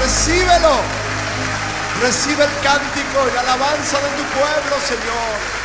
recíbelo. Recibe el cántico y la alabanza de tu pueblo, Señor.